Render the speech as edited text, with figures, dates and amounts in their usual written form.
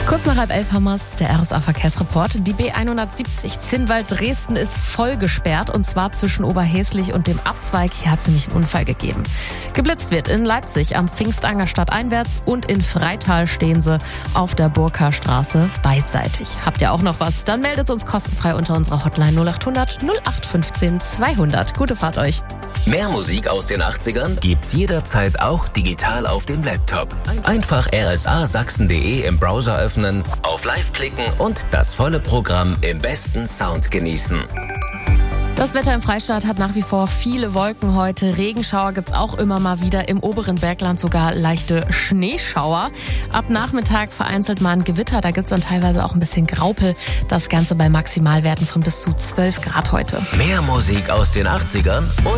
Kurz nach 10:30 haben wir's, der RSA-Verkehrsreport. Die B170 Zinnwald-Dresden ist voll gesperrt, und zwar zwischen Oberhäslich und dem Abzweig. Hier hat es nämlich einen Unfall gegeben. Geblitzt wird in Leipzig am Pfingstanger stadteinwärts, und in Freital stehen sie auf der Burka-Straße beidseitig. Habt ihr auch noch was? Dann meldet uns kostenfrei unter unserer Hotline 0800 0815 200. Gute Fahrt euch. Mehr Musik aus den 80ern gibt's jederzeit auch digital auf dem Laptop. Einfach rsasachsen.de im Browser öffnen, auf Live klicken und das volle Programm im besten Sound genießen. Das Wetter im Freistaat hat nach wie vor viele Wolken heute. Regenschauer gibt's auch immer mal wieder, im oberen Bergland sogar leichte Schneeschauer. Ab Nachmittag vereinzelt mal ein Gewitter, da gibt's dann teilweise auch ein bisschen Graupel. Das Ganze bei Maximalwerten von bis zu 12 Grad heute. Mehr Musik aus den 80ern und